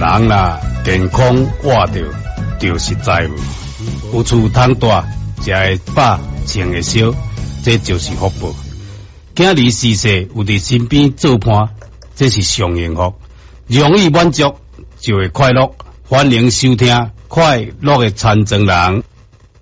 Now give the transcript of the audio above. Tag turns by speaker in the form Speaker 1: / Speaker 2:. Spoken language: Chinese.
Speaker 1: 人啦健康活着，就是财富。有厝通住，食会饱，穿会烧，这就是福报。囝儿逝世有伫身边做伴，这是上幸福。容易满足就会快乐。欢迎收听《快乐的残障人》。